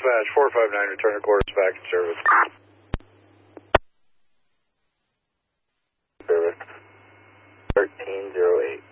Dispatch 459, return to quarters back in service. Service 1308.